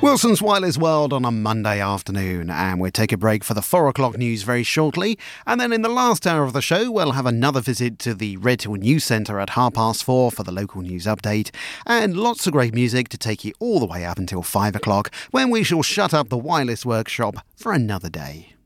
Wilson's Wireless World on a Monday afternoon, and we'll take a break for the 4 o'clock news very shortly. And then in the last hour of the show, we'll have another visit to the Redhill News Centre at 4:30 for the local news update, and lots of great music to take you all the way up until 5 o'clock, when we shall shut up the wireless workshop for another day.